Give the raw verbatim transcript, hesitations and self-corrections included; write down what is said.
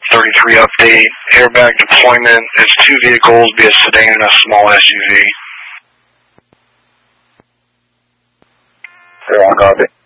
thirty-three update. Airbag deployment is two vehicles, be a sedan and a small S U V. Zero one, copy.